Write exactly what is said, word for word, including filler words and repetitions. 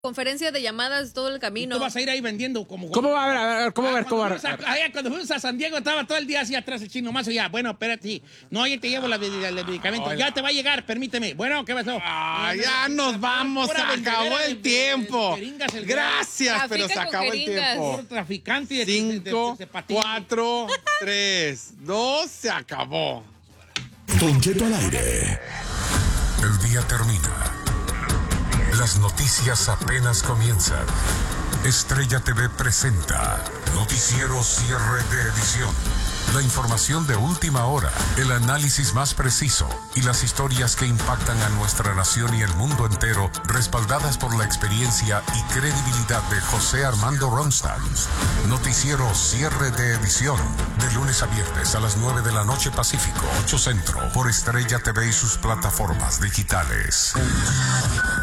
conferencia de llamadas todo el camino. Tú vas a ir ahí vendiendo como... ¿Cómo va a ver? A ver, ¿cómo va a ver? ¿Cómo va a ver? Cuando fuimos a San Diego estaba todo el día así atrás el chino más allá. Bueno, espérate. No, ya te llevo la, la, la medicamento. Ay, ya te va a llegar, permíteme. Bueno, ¿qué pasó? Ah, ya nos vamos, se acabó el tiempo. Gracias, pero se acabó el tiempo. Traficante de Cinco, cuatro, tres, dos, se acabó. Don Cheto al aire. El día termina. Las noticias apenas comienzan. Estrella T V presenta Noticiero Cierre de Edición. La información de última hora, el análisis más preciso y las historias que impactan a nuestra nación y el mundo entero, respaldadas por la experiencia y credibilidad de José Armando Ronstadt. Noticiero Cierre de Edición, de lunes a viernes a las nueve de la noche Pacífico, ocho Centro, por Estrella T V y sus plataformas digitales.